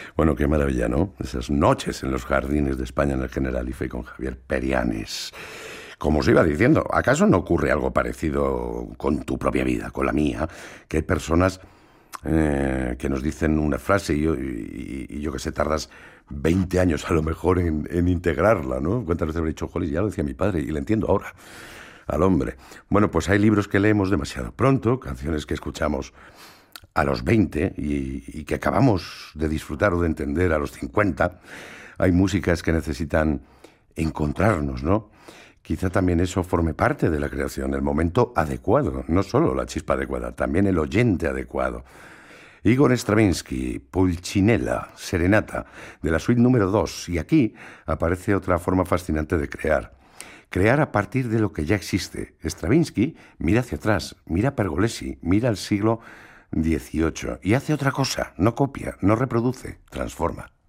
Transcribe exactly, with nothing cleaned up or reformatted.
Bueno, qué maravilla, ¿no? Esas noches en los jardines de España en el Generalife con Javier Perianes. Como os iba diciendo, ¿acaso no ocurre algo parecido con tu propia vida, con la mía? Que hay personas eh, que nos dicen una frase y yo, y, y yo que sé, tardas veinte años a lo mejor en, en integrarla, ¿no? ¿Cuántas veces habré dicho, joder, ya lo decía mi padre y le entiendo ahora al hombre? Bueno, pues hay libros que leemos demasiado pronto, canciones que escuchamos a los veinte y, y que acabamos de disfrutar o de entender a los cincuenta. Hay músicas que necesitan encontrarnos, ¿no? Quizá también eso forme parte de la creación, el momento adecuado, no solo la chispa adecuada, también el oyente adecuado. Igor Stravinsky, Pulcinella, Serenata, de la suite número dos. Y aquí aparece otra forma fascinante de crear. Crear a partir de lo que ya existe. Stravinsky mira hacia atrás, mira a Pergolesi, mira al siglo dieciocho y hace otra cosa, no copia, no reproduce, transforma.